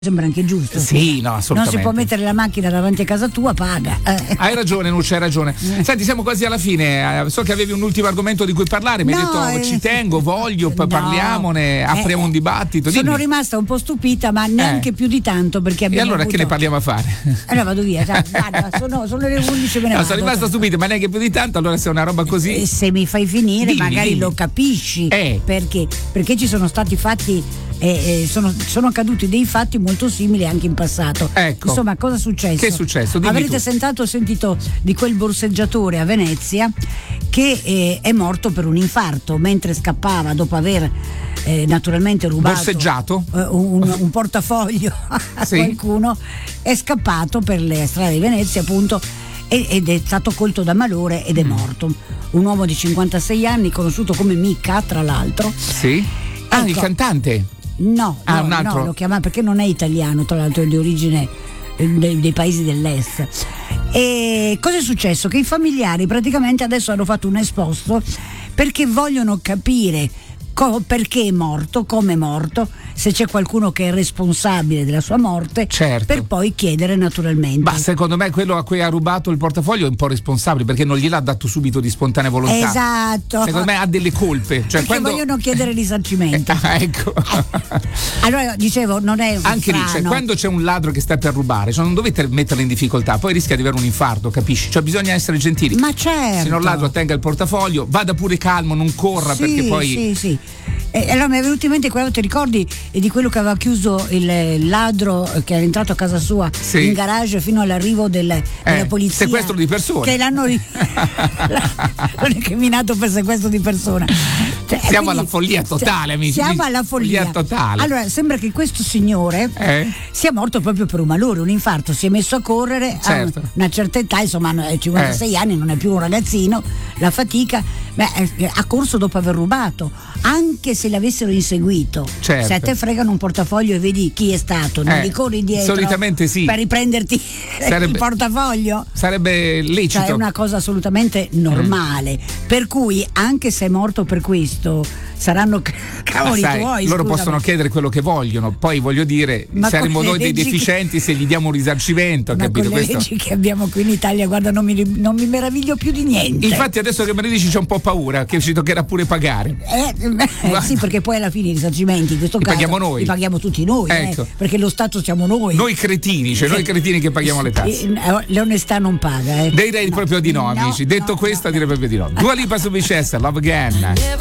Sembra anche giusto. Sì, no, assolutamente. Non si può mettere la macchina davanti a casa tua, paga. Hai ragione, Nuccia, hai ragione. Senti, siamo quasi alla fine. So che avevi un ultimo argomento di cui parlare. Mi hai detto ci tengo, voglio, parliamone, apriamo un dibattito. Sono rimasta un po' stupita, ma neanche più di tanto, perché abbiamo. E allora che ne parliamo a fare? Allora vado via, guarda, sono le 11, me ne vado. Sono rimasta stupita, ma neanche più di tanto. Allora, se è una roba così. Se mi fai finire, magari lo capisci. Perché ci sono stati fatti. Sono accaduti dei fatti molto simili anche in passato. Ecco. Insomma, cosa è successo? Che è successo? Dimmi Avrete tu. sentito di quel borseggiatore a Venezia che è morto per un infarto mentre scappava dopo aver naturalmente rubato borseggiato un portafoglio a qualcuno. È scappato per le strade di Venezia, appunto, ed è stato colto da malore ed è morto. Un uomo di 56 anni, conosciuto come Micca, tra l'altro. Sì. Il cantante? No, un altro? No, lo chiama perché non è italiano, tra l'altro è di origine dei paesi dell'est. E cosa è successo? Che i familiari praticamente adesso hanno fatto un esposto perché vogliono capire perché è morto, come è morto, se c'è qualcuno che è responsabile della sua morte, certo, per poi chiedere naturalmente. Ma secondo me quello a cui ha rubato il portafoglio è un po' responsabile, perché non gliel'ha dato subito di spontanea volontà. Esatto. Secondo me ha delle colpe. Cioè, perché vogliono chiedere risarcimento. Ecco. Allora dicevo, non è un anche lì, cioè, quando c'è un ladro che sta per rubare, non dovete metterlo in difficoltà, poi rischia di avere un infarto, capisci? Cioè bisogna essere gentili. Ma certo. Se non il ladro tenga il portafoglio, vada pure calmo, non corra, perché poi. Sì. Allora mi è venuto in mente quello, ti ricordi di quello che aveva chiuso il ladro che era entrato a casa sua in garage fino all'arrivo della polizia? Sequestro di persona. Che l'hanno incriminato per sequestro di persona. Siamo alla follia totale, amici. Siamo alla follia totale. Allora sembra che questo signore sia morto proprio per un malore, un infarto. Si è messo a correre a una certa età, insomma, a 56 anni, non è più un ragazzino. La fatica, ha corso dopo aver rubato. Anche se l'avessero inseguito, se a te fregano un portafoglio e vedi chi è stato, non gli corri dietro solitamente sì, per riprenderti il portafoglio? Sarebbe lecito. Cioè è una cosa assolutamente normale. Per cui anche se è morto per questo, saranno cavoli tuoi. Loro possono chiedere quello che vogliono, poi voglio dire, saremmo noi dei deficienti se gli diamo un risarcimento. Ma capito? Con le leggi che abbiamo qui in Italia, guarda, non mi meraviglio più di niente. Infatti adesso che me ne dici c'ho un po' paura che ci toccherà pure pagare. Sì, perché poi alla fine i risarcimenti in questo caso paghiamo noi. Li paghiamo tutti noi, perché lo Stato siamo noi. Noi cretini, noi cretini che paghiamo le tasse. L'onestà non paga. Direi proprio di no, amici. Detto questo, direi proprio di no. Dua Lipa su Vicessa, Love Again.